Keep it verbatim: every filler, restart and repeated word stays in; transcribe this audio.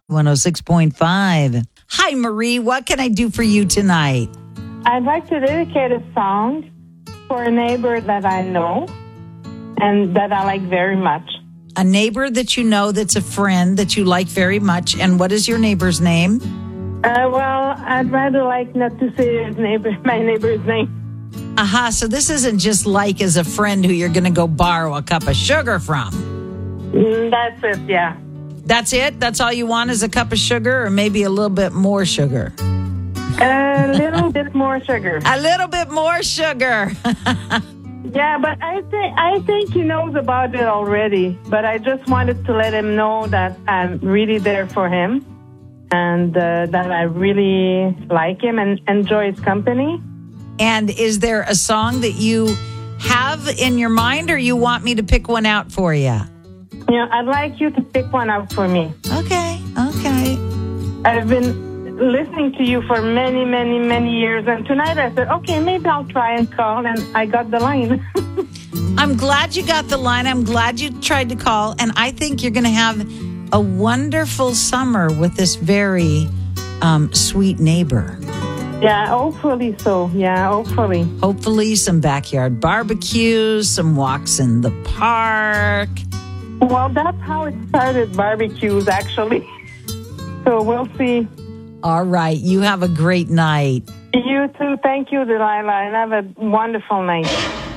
one oh six point five. Hi, Marie. What can I do for you tonight? I'd like to dedicate a song for a neighbor that I know and that I like very much. A neighbor that you know that's a friend that you like very much. And what is your neighbor's name? Uh, well, I'd rather like not to say his neighbor, my neighbor's name. Aha, so this isn't just like as a friend who you're going to go borrow a cup of sugar from. Mm, that's it, yeah. That's it? That's all you want is a cup of sugar or maybe a little bit more sugar? A little bit more sugar. A little bit more sugar. Yeah, but I think I think he knows about it already. But I just wanted to let him know that I'm really there for him and uh, that I really like him and enjoy his company. And is there a song that you have in your mind or you want me to pick one out for you? You know, I'd like you to pick one out for me. Okay, okay. I've been listening to you for many, many, many years. And tonight I said, okay, maybe I'll try and call. And I got the line. I'm glad you got the line. I'm glad you tried to call. And I think you're going to have a wonderful summer with this very um, sweet neighbor. Yeah, hopefully so. Yeah, hopefully. Hopefully some backyard barbecues, some walks in the park. Well, that's how it started, barbecues, actually. So we'll see. All right. You have a great night. You too. Thank you, Delilah, and have a wonderful night.